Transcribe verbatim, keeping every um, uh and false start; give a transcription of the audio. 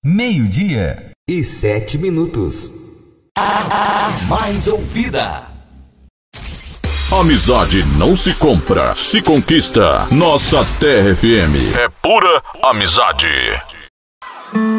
Meio-dia e sete minutos. Mais ouvida. Amizade não se compra, se conquista. Nossa Terra F M é pura amizade.